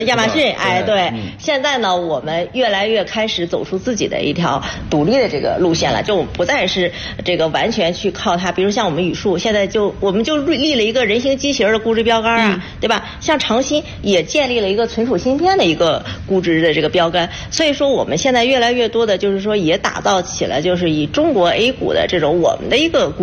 亚马逊，哎，对，现在呢，我们越来越开始走出自己的一条独立的这个路线了，就不再是这个完全去靠它。比如像我们语数，现在我们就立了一个人形机器人的估值标杆啊，对吧？像长鑫也建立了一个存储芯片的一个估值的这个标杆。所以说，我们现在越来越多的就是说也打造起了就是以中国 A 股的这种我们的一个